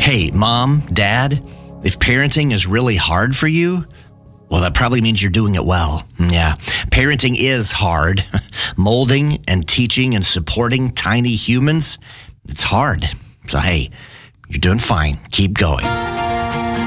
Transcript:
Hey, mom, dad, if parenting is really hard for you, well, that probably means you're doing it well. Yeah, parenting is hard. Molding and teaching and supporting tiny humans, it's hard. So, hey, you're doing fine. Keep going.